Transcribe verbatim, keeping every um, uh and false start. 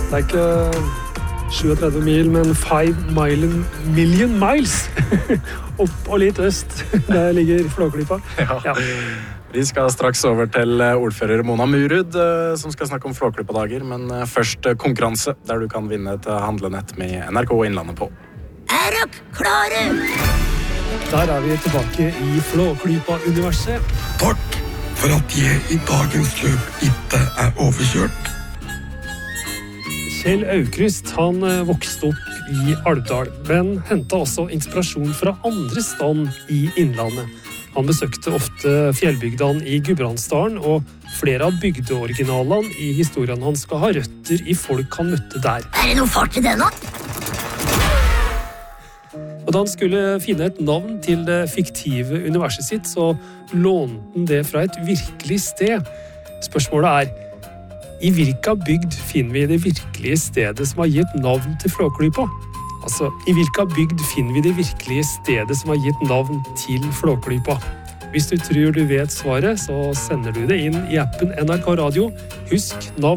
Det er ikke trettini mil, men five million, million miles opp og litt øst. Der ligger Flåklypa. Ja. Ja. Vi skal straks over til ordfører Mona Murud, som skal snakke om Flåklypa-dager, men først konkurranse, der du kan vinne et handlenett med N R K Innlandet på. Er dere klare? Der er vi tilbake i Flåklypa-universet. Takk for at jeg i dagens løp ikke er overkjørt. Kjell Aukrust, han vokste opp i Alvdal, men hentet også inspirasjon fra andre stand i Innlandet. Han besøkte ofte fjellbygdene i Gudbrandsdalen, og flere av bygdeoriginalene i historien hans skal ha røtter i folk han møtte der. Er det noe fart i det nå? Og da han skulle finne et navn til det fiktive universet sitt, så lånte han det fra et virkelig sted. Spørsmålet er, i hvilken bygd finner vi det virkelige stedet som har gitt navn til Flåklypa? Altså, i hvilken bygd finner vi det virkelige stedet som har gitt navn til Flåklypa? Hvis du tror du vet svaret, så sender du det inn i appen N R K Radio. Husk navn.